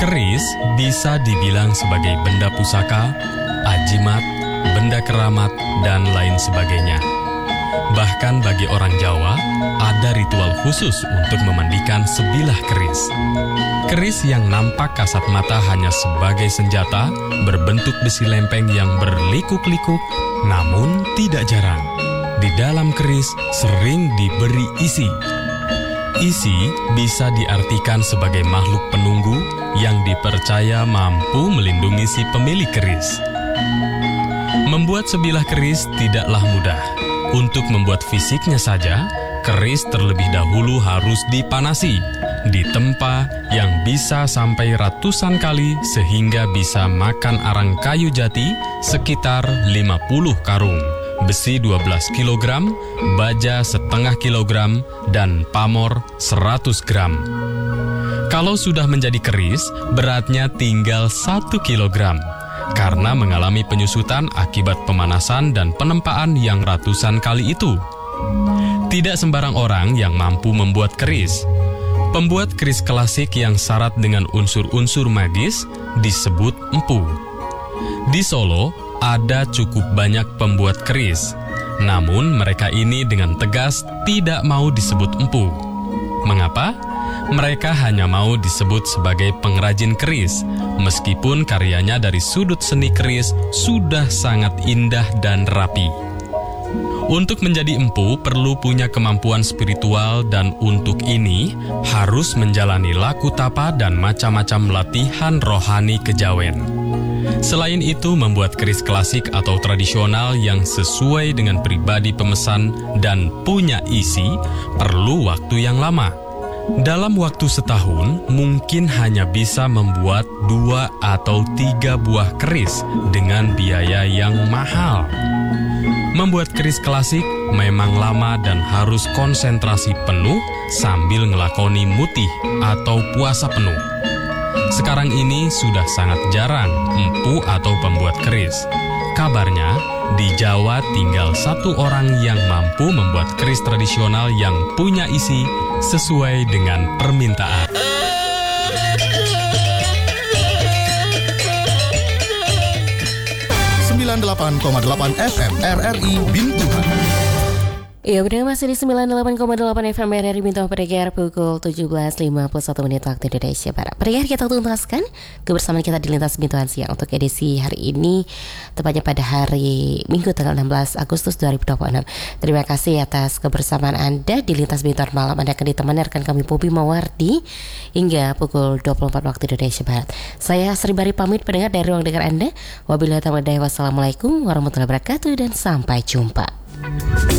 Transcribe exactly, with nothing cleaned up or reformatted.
Keris bisa dibilang sebagai benda pusaka, ajimat, benda keramat, dan lain sebagainya. Bahkan bagi orang Jawa, ada ritual khusus untuk memandikan sebilah keris. Keris yang nampak kasat mata hanya sebagai senjata, berbentuk besi lempeng yang berlikuk-likuk, namun tidak jarang. Di dalam keris sering diberi isi. Isi bisa diartikan sebagai makhluk penunggu yang dipercaya mampu melindungi si pemilik keris. Membuat sebilah keris tidaklah mudah. Untuk membuat fisiknya saja, keris terlebih dahulu harus dipanasi, ditempa yang bisa sampai ratusan kali sehingga bisa makan arang kayu jati sekitar lima puluh karung, besi dua belas kilogram, baja setengah kilogram, dan pamor seratus gram. Kalau sudah menjadi keris, beratnya tinggal satu kilogram. Karena mengalami penyusutan akibat pemanasan dan penempaan yang ratusan kali itu. Tidak sembarang orang yang mampu membuat keris. Pembuat keris klasik yang syarat dengan unsur-unsur magis disebut empu. Di Solo ada cukup banyak pembuat keris, namun mereka ini dengan tegas tidak mau disebut empu. Mengapa? Mereka hanya mau disebut sebagai pengrajin keris, meskipun karyanya dari sudut seni keris sudah sangat indah dan rapi. Untuk menjadi empu perlu punya kemampuan spiritual dan untuk ini harus menjalani laku tapa dan macam-macam latihan rohani kejawen. Selain itu, membuat keris klasik atau tradisional yang sesuai dengan pribadi pemesan dan punya isi perlu waktu yang lama. Dalam waktu setahun, mungkin hanya bisa membuat dua atau tiga buah keris dengan biaya yang mahal. Membuat keris klasik memang lama dan harus konsentrasi penuh sambil ngelakoni mutih atau puasa penuh. Sekarang ini sudah sangat jarang empu atau pembuat keris. Kabarnya, di Jawa tinggal satu orang yang mampu membuat keris tradisional yang punya isi sesuai dengan permintaan. sembilan puluh delapan koma delapan F M R R I Bintuhan. Ya, benar masih di sembilan puluh delapan koma delapan F M R R I Bintuhan Pendengar pukul tujuh belas lima puluh satu menit waktu Indonesia Barat. Pendengar, kita tuntaskan kebersamaan kita di Lintas Bintuhan Siang untuk edisi hari ini, tepatnya pada hari Minggu tanggal enam belas Agustus dua ribu dua puluh enam. Terima kasih atas kebersamaan Anda di Lintas Bintuhan Malam. Anda akan ditemani rekan kami Poppy Mawardi hingga pukul dua puluh empat waktu Indonesia Barat. Saya Sri Bari pamit pendengar dari ruang dengar Anda. Wabillahi taufiq wal hidayah. Wassalamualaikum warahmatullahi wabarakatuh dan sampai jumpa.